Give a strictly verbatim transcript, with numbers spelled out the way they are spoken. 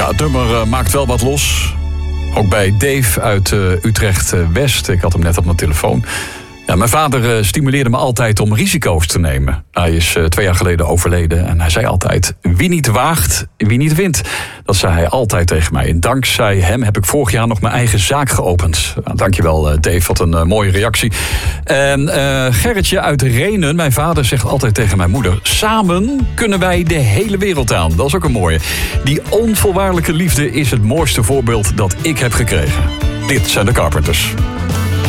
Ja, het nummer uh, maakt wel wat los. Ook bij Dave uit uh, Utrecht-West. Ik had hem net op mijn telefoon. Ja, mijn vader uh, stimuleerde me altijd om risico's te nemen. Hij is uh, twee jaar geleden overleden en hij zei altijd: wie niet waagt, wie niet wint. Dat zei hij altijd tegen mij. En dankzij hem heb ik vorig jaar nog mijn eigen zaak geopend. Nou, dankjewel uh, Dave, wat een uh, mooie reactie. En uh, Gerritje uit Renen, mijn vader zegt altijd tegen mijn moeder: samen kunnen wij de hele wereld aan. Dat is ook een mooie. Die onvoorwaardelijke liefde is het mooiste voorbeeld dat ik heb gekregen. Dit zijn de Carpenters.